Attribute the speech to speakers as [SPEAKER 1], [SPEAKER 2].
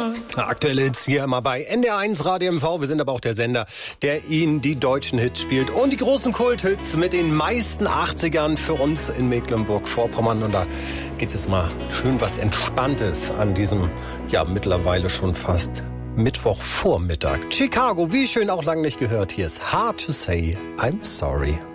[SPEAKER 1] Aktuelle Hits hier immer bei NDR1 Radio MV. Wir sind aber auch der Sender, der Ihnen die deutschen Hits spielt und die großen Kulthits mit den meisten 80ern für uns in Mecklenburg-Vorpommern. Und da geht es jetzt mal schön was Entspanntes an diesem, ja, mittlerweile schon fast Mittwochvormittag. Chicago, wie schön, auch lange nicht gehört. Hier ist Hard to Say I'm Sorry.